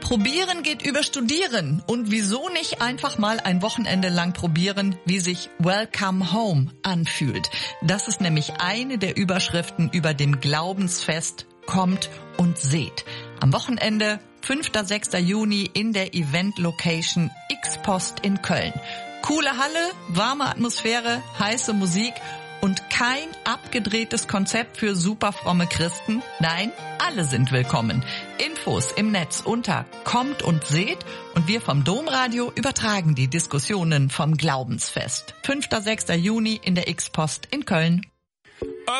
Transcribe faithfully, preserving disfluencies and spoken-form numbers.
Probieren geht über Studieren. Und wieso nicht einfach mal ein Wochenende lang probieren, wie sich Welcome Home anfühlt? Das ist nämlich eine der Überschriften über dem Glaubensfest Kommt und seht. Am Wochenende, fünfter bis sechster Juni in der Event-Location X-Post in Köln. Coole Halle, warme Atmosphäre, heiße Musik und kein abgedrehtes Konzept für superfromme Christen. Nein, alle sind willkommen. Infos im Netz unter Kommt und seht und wir vom Domradio übertragen die Diskussionen vom Glaubensfest. fünfter bis sechster Juni in der X-Post in Köln.